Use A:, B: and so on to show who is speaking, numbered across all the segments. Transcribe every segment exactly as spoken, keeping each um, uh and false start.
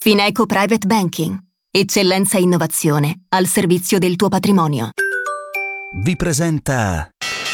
A: Fineco Private Banking. Eccellenza e innovazione al servizio del tuo patrimonio.
B: Vi presenta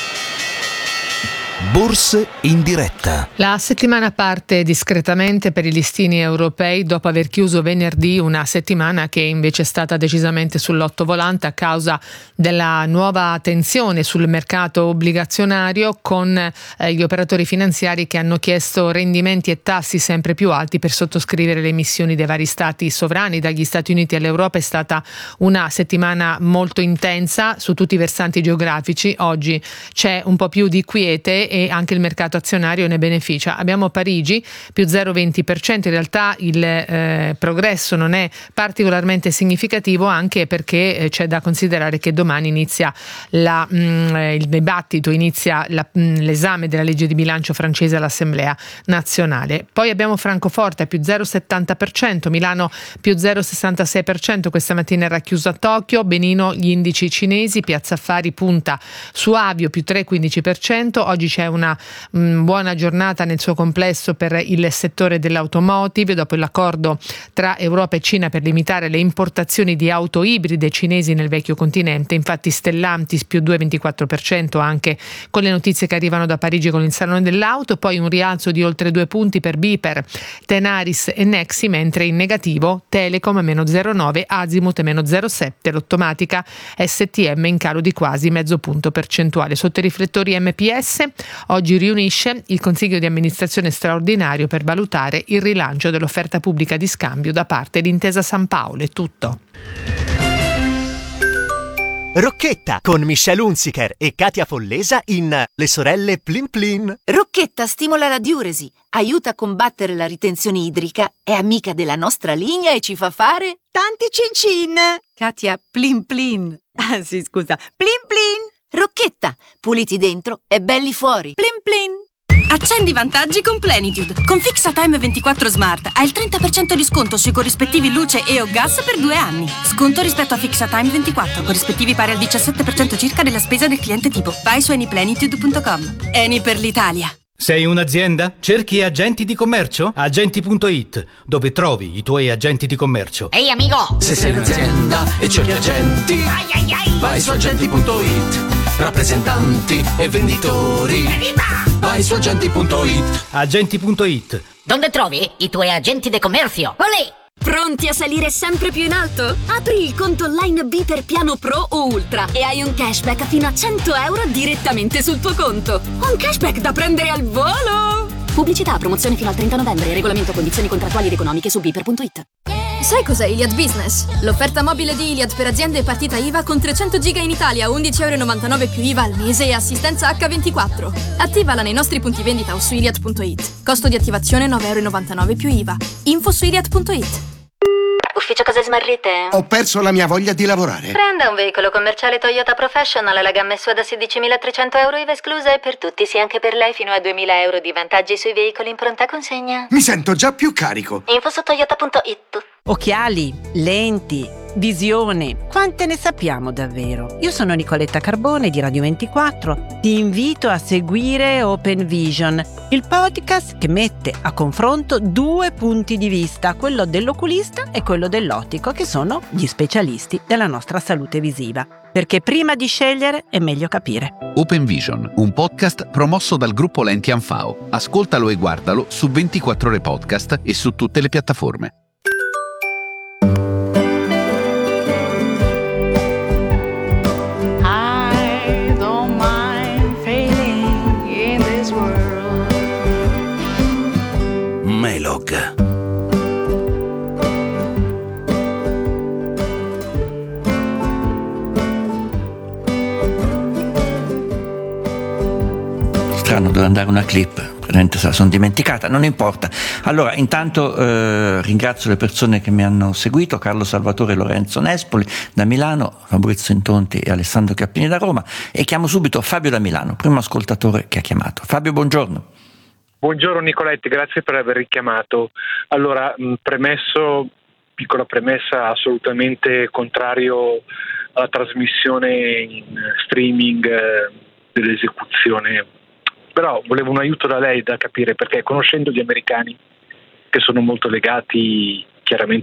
B: Borse in diretta.
C: La settimana parte discretamente per i listini europei dopo aver chiuso venerdì una settimana che invece è stata decisamente sull'ottovolante a causa della nuova tensione sul mercato obbligazionario con eh, gli operatori finanziari che hanno chiesto rendimenti e tassi sempre più alti per sottoscrivere le emissioni dei vari stati sovrani. Dagli Stati Uniti all'Europa è stata una settimana molto intensa su tutti i versanti geografici. Oggi c'è un po' più di quiete e anche il mercato azionario ne beneficia. Abbiamo Parigi più zero virgola venti per cento, in realtà il eh, progresso non è particolarmente significativo, anche perché eh, c'è da considerare che domani inizia la, mh, il dibattito, inizia la, mh, l'esame della legge di bilancio francese all'Assemblea nazionale. Poi abbiamo Francoforte più zero virgola settanta per cento, Milano più zero virgola sessantasei per cento, questa mattina era chiuso a Tokyo, benino gli indici cinesi, Piazza Affari punta su Avio più tre virgola quindici per cento, oggi c'è una mh, buona giornata nel suo complesso per il settore dell'automotive dopo l'accordo tra Europa e Cina per limitare le importazioni di auto ibride cinesi nel vecchio continente. Infatti Stellantis più due virgola ventiquattro per cento anche con le notizie che arrivano da Parigi con il salone dell'auto, poi un rialzo di oltre due punti per Biper, Tenaris e Nexi, mentre in negativo Telecom meno zero virgola nove, Azimut meno zero virgola sette, l'Ottomatica S T M in calo di quasi mezzo punto percentuale. Sotto i riflettori M P S oggi riunisce il Consiglio di amministrazione straordinario per valutare il rilancio dell'offerta pubblica di scambio da parte di Intesa San Paolo. È tutto.
D: Rocchetta con Michelle Hunziker e Katia Follesa in Le sorelle Plin Plin.
E: Rocchetta stimola la diuresi, aiuta a combattere la ritenzione idrica, è amica della nostra linea e ci fa fare tanti cin cin. Katia Plin Plin. Ah sì, scusa. Plin Plin. Rocchetta, puliti dentro e belli fuori. Plin Plin.
F: Accendi i vantaggi con Plenitude. Con FixaTime ventiquattro Smart hai il trenta per cento di sconto sui corrispettivi luce e o gas per due anni. Sconto rispetto a FixaTime ventiquattro, corrispettivi pari al diciassette per cento circa della spesa del cliente tipo. Vai su anyplenitude punto com. Eni per l'Italia.
G: Sei un'azienda? Cerchi agenti di commercio? Agenti punto it, dove trovi i tuoi agenti di commercio.
H: Ehi amico!
I: Se sei un'azienda e cerchi agenti,
H: ai ai ai.
I: vai su agenti punto it. Rappresentanti e venditori,
H: Evviva!
I: vai su agenti punto it.
G: Agenti punto it.
H: Dove trovi i tuoi agenti di commercio? Olè!
F: Pronti a salire sempre più in alto? Apri il conto online Biper Piano Pro o Ultra e hai un cashback fino a cento euro direttamente sul tuo conto. Un cashback da prendere al volo! Pubblicità, promozione fino al trenta novembre. Regolamento, condizioni contrattuali ed economiche su biper punto it.
J: Sai cos'è Iliad Business? L'offerta mobile di Iliad per aziende e partita I V A con trecento giga in Italia, undici virgola novantanove euro più I V A al mese e assistenza acca ventiquattro. Attivala nei nostri punti vendita o su iliad punto it. Costo di attivazione nove virgola novantanove euro più I V A. Info su iliad punto it.
F: Ufficio cose smarrite?
K: Ho perso la mia voglia di lavorare.
F: Prenda un veicolo commerciale Toyota Professional, la gamma S U A da sedicimilatrecento euro I V A esclusa e per tutti, sì anche per lei, fino a duemila euro di vantaggi sui veicoli in pronta consegna.
K: Mi sento già più carico.
F: Info su toyota punto it.
L: Occhiali, lenti, visione, quante ne sappiamo davvero? Io sono Nicoletta Carbone di Radio ventiquattro, ti invito a seguire Open Vision, il podcast che mette a confronto due punti di vista, quello dell'oculista e quello dell'ottico, che sono gli specialisti della nostra salute visiva. Perché prima di scegliere è meglio capire.
M: Open Vision, un podcast promosso dal gruppo Lenti Anfao. Ascoltalo e guardalo su ventiquattro ore podcast e su tutte le piattaforme.
B: Melog.
N: Strano, deve andare una clip, praticamente se la sono dimenticata, non importa. Allora, intanto eh, ringrazio le persone che mi hanno seguito: Carlo Salvatore e Lorenzo Nespoli da Milano, Fabrizio Intonti e Alessandro Cappini da Roma, e chiamo subito Fabio da Milano, primo ascoltatore che ha chiamato. Fabio, buongiorno.
O: Buongiorno Nicoletti, grazie per aver richiamato. Allora, mh, premesso, piccola premessa, assolutamente contrario alla trasmissione in streaming eh, dell'esecuzione, però volevo un aiuto da lei da capire, perché conoscendo gli americani che sono molto legati chiaramente